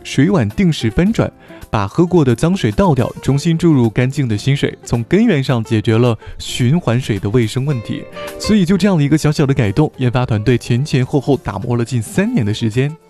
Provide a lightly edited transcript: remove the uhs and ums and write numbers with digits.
水碗定时翻转，把喝过的脏水倒掉，重新注入干净的新水，从根源上解决了循环水的卫生问题。所以就这样的一个小小的改动，研发团队前后打磨了近3年的时间。